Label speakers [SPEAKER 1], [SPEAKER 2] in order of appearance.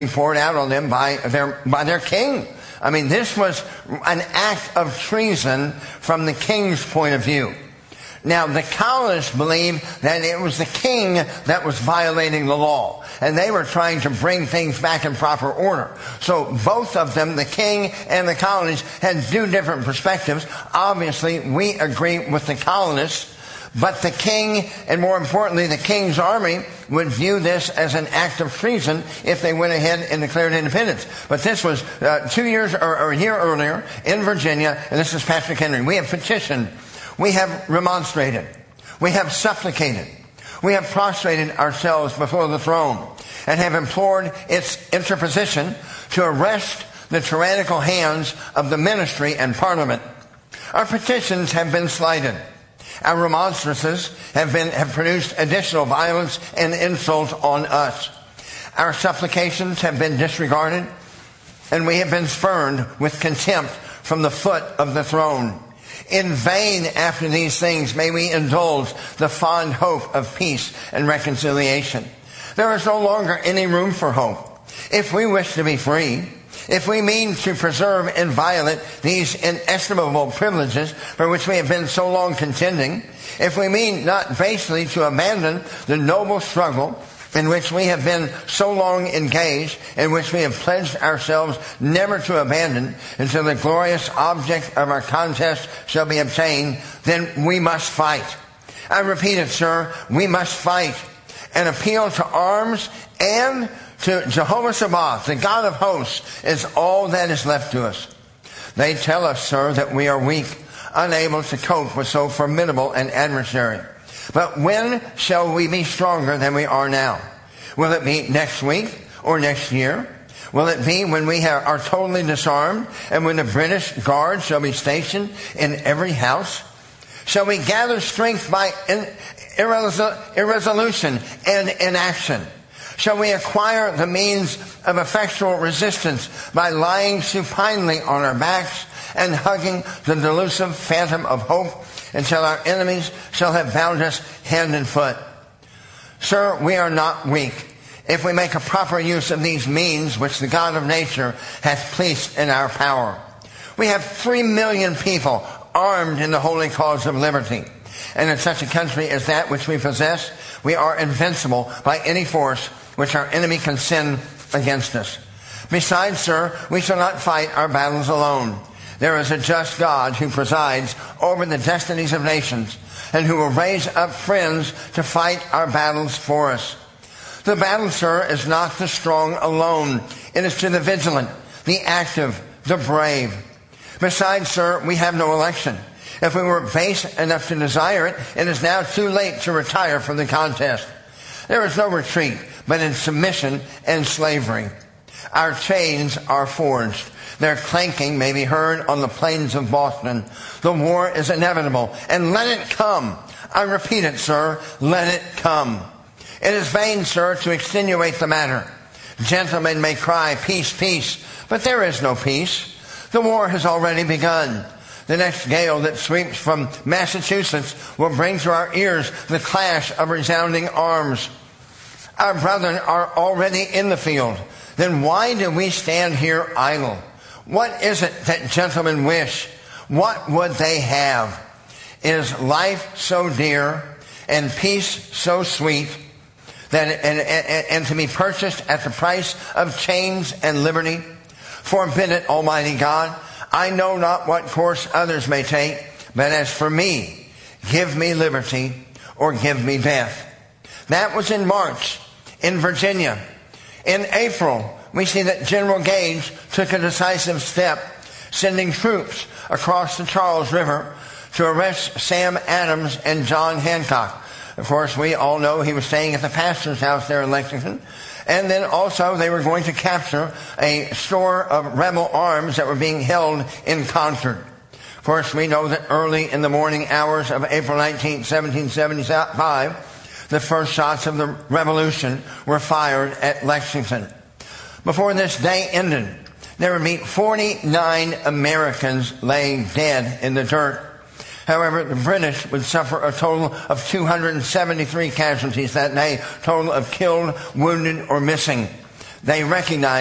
[SPEAKER 1] poured out on them by their king. I mean, this was an act of treason from the king's point of view. Now, the colonists believed that it was the king that was violating the law, and they were trying to bring things back in proper order. So both of them, the king and the colonists, had two different perspectives. Obviously, we agree with the colonists, but the king, and more importantly, the king's army, would view this as an act of treason if they went ahead and declared independence. But this was 2 years or a year earlier in Virginia, and this is Patrick Henry. We have petitioned. We have remonstrated. We have supplicated. We have prostrated ourselves before the throne and have implored its interposition to arrest the tyrannical hands of the ministry and parliament. Our petitions have been slighted. Our remonstrances have produced additional violence and insult on us. Our supplications have been disregarded, and we have been spurned with contempt from the foot of the throne. In vain after these things may we indulge the fond hope of peace and reconciliation. There is no longer any room for hope. If we wish to be free, if we mean to preserve inviolate these inestimable privileges for which we have been so long contending, if we mean not basely to abandon the noble struggle in which we have been so long engaged, in which we have pledged ourselves never to abandon until the glorious object of our contest shall be obtained, then we must fight. I repeat it, sir, we must fight. An appeal to arms and to Jehovah Sabaoth, the God of hosts, is all that is left to us. They tell us, sir, that we are weak, unable to cope with so formidable an adversary. But when shall we be stronger than we are now? Will it be next week or next year? Will it be when we are totally disarmed and when the British Guard shall be stationed in every house? Shall we gather strength by irresolution and inaction? Shall we acquire the means of effectual resistance by lying supinely on our backs and hugging the delusive phantom of hope until our enemies shall have bound us hand and foot? Sir, we are not weak if we make a proper use of these means which the God of nature hath placed in our power. We have 3 million people armed in the holy cause of liberty. And in such a country as that which we possess, we are invincible by any force which our enemy can send against us. Besides, sir, we shall not fight our battles alone. There is a just God who presides over the destinies of nations and who will raise up friends to fight our battles for us. The battle, sir, is not the strong alone. It is to the vigilant, the active, the brave. Besides, sir, we have no election. If we were base enough to desire it, it is now too late to retire from the contest. There is no retreat but in submission and slavery. Our chains are forged. Their clanking may be heard on the plains of Boston. The war is inevitable, and let it come. I repeat it, sir, let it come. It is vain, sir, to extenuate the matter. Gentlemen may cry, peace, peace, but there is no peace. The war has already begun. The next gale that sweeps from Massachusetts will bring to our ears the clash of resounding arms. Our brethren are already in the field. Then why do we stand here idle? What is it that gentlemen wish? What would they have? Is life so dear and peace so sweet that and to be purchased at the price of chains and liberty? Forbid it, Almighty God. I know not what course others may take, but as for me, give me liberty or give me death. That was in March in Virginia. In April, we see that General Gage took a decisive step, sending troops across the Charles River to arrest Sam Adams and John Hancock. Of course, we all know he was staying at the pastor's house there in Lexington. And then also they were going to capture a store of rebel arms that were being held in Concord. Of course, we know that early in the morning hours of April 19, 1775, the first shots of the revolution were fired at Lexington. Before this day ended, there would be 49 Americans laying dead in the dirt. However, the British would suffer a total of 273 casualties that day, total of killed, wounded, or missing. They recognize